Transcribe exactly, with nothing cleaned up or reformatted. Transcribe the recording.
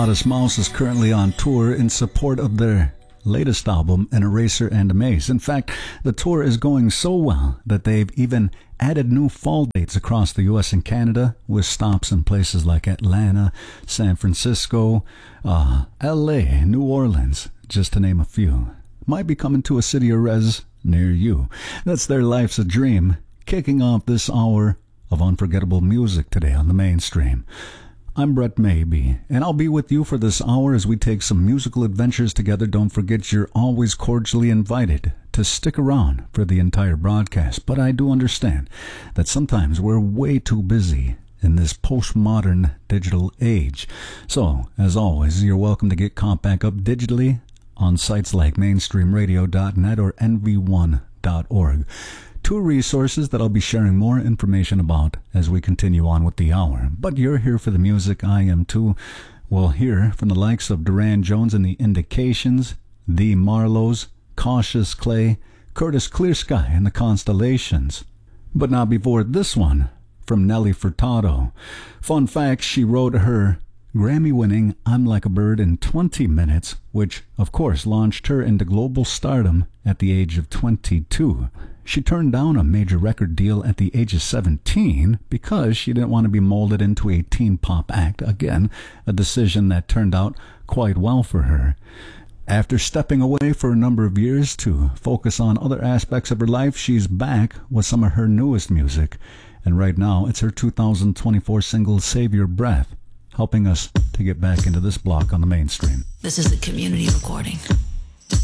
Modest Mouse is currently on tour in support of their latest album, An Eraser and a Maze. In fact, the tour is going so well that they've even added new fall dates across the U S and Canada, with stops in places like Atlanta, San Francisco, uh, L A, New Orleans, just to name a few. Might be coming to a city or res near you. That's Their Life's a Dream, kicking off this hour of unforgettable music today on the Mainstream. I'm Brett Maybe, and I'll be with you for this hour as we take some musical adventures together. Don't forget, you're always cordially invited to stick around for the entire broadcast, but I do understand that sometimes we're way too busy in this postmodern digital age. So, as always, you're welcome to get caught back up digitally on sites like mainstream radio dot net or N V one dot org. Two resources that I'll be sharing more information about as we continue on with the hour. But you're here for the music, I am too. We'll hear from the likes of Duran Jones and the Indications, The Marlows, Cautious Clay, Curtis Clearsky and the Constellations. But not before this one, from Nelly Furtado. Fun fact, she wrote her Grammy-winning I'm Like a Bird in twenty minutes, which, of course, launched her into global stardom at the age of twenty-two. She turned down a major record deal at the age of seventeen because she didn't want to be molded into a teen pop act. Again, a decision that turned out quite well for her. After stepping away for a number of years to focus on other aspects of her life, she's back with some of her newest music. And right now, it's her two thousand twenty-four single, Save Your Breath, helping us to get back into this block on the Mainstream. This is a community recording.